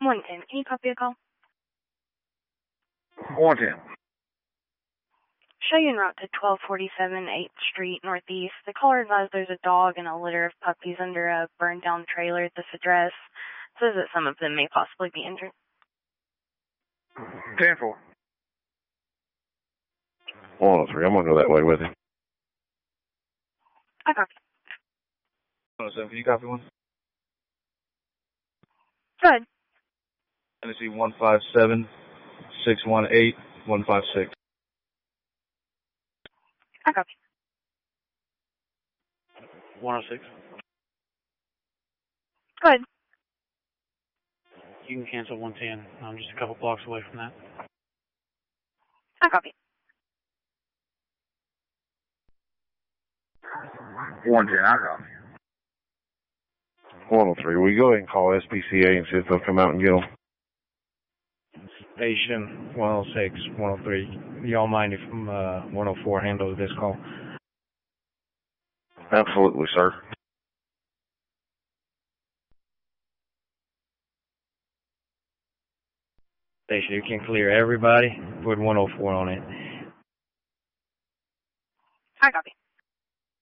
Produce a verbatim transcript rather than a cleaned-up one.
one ten. Can you copy a call? one ten. Show you en route to twelve forty-seven eighth Street Northeast. The caller advised there's a dog and a litter of puppies under a burned down trailer at this address. Says that some of them may possibly be injured. ten four. one oh three. I'm going to go that way with him. I copy. one oh seven. Can you copy one? Good. Let me see. one five seven, six one eight, one five six. I copy. one oh six. Good. You can cancel one ten. I'm just a couple blocks away from that. I copy. one ten. I copy. one oh three. Will you go ahead and call S P C A and see if they'll come out and get them? Station one oh six, one oh three. Y'all mind if uh, one oh four handles this call? Absolutely, sir. Station, you can clear everybody. Put one oh four on it. I copy.